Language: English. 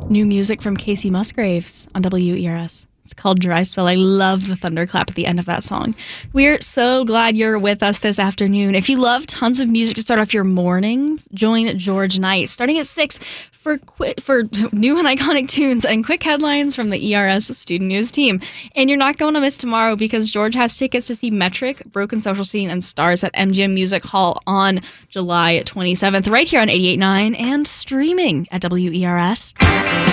New music from Casey Musgraves on WERS. It's called Dry Spell. I love the thunderclap at the end of that song. We're so glad you're with us this afternoon. If you love tons of music to start off your mornings, join George Knight starting at 6 for new and iconic tunes and quick headlines from the ERS Student News team. And you're not going to miss tomorrow because George has tickets to see Metric, Broken Social Scene, and Stars at MGM Music Hall on July 27th, right here on 88.9 and streaming at WERS.